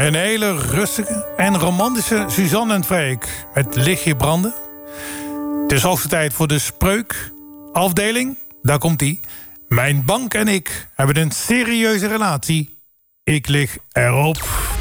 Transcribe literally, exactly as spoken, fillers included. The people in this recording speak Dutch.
Een hele rustige en romantische Suzanne en Freek met Lichtje branden. Het is hoogste tijd voor de spreuk-afdeling. Daar komt-ie. Mijn bank en ik hebben een serieuze relatie. Ik lig erop.